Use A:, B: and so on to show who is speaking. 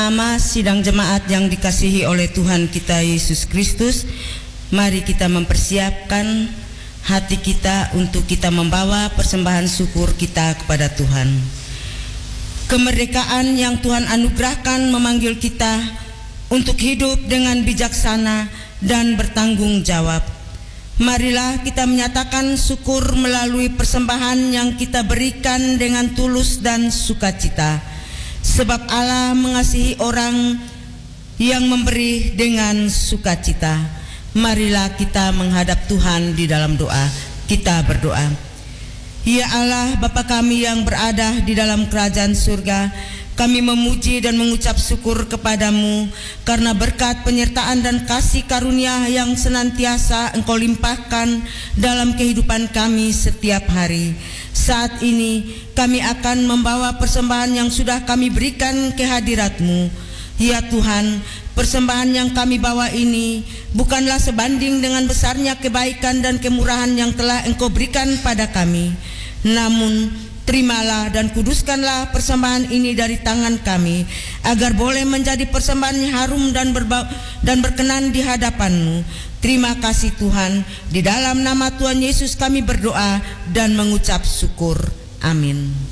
A: Nama sidang jemaat yang dikasihi oleh Tuhan kita Yesus Kristus, mari kita mempersiapkan hati kita untuk kita membawa persembahan syukur kita kepada Tuhan. Kemerdekaan yang Tuhan anugerahkan memanggil kita untuk hidup dengan bijaksana dan bertanggung jawab. Marilah kita menyatakan syukur melalui persembahan yang kita berikan dengan tulus dan sukacita. Sebab Allah mengasihi orang yang memberi dengan sukacita. Marilah kita menghadap Tuhan di dalam doa. Kita berdoa. Ya Allah, Bapa kami yang berada di dalam kerajaan surga, kami memuji dan mengucap syukur kepadamu karena berkat penyertaan dan kasih karunia yang senantiasa Engkau limpahkan dalam kehidupan kami setiap hari. Saat ini kami akan membawa persembahan yang sudah kami berikan ke hadirat-Mu. Ya Tuhan, persembahan yang kami bawa ini bukanlah sebanding dengan besarnya kebaikan dan kemurahan yang telah Engkau berikan pada kami. Namun terimalah dan kuduskanlah persembahan ini dari tangan kami, agar boleh menjadi persembahan yang harum dan berkenan di hadapan-Mu. Terima kasih Tuhan, di dalam nama Tuhan Yesus kami berdoa dan mengucap syukur. Amin.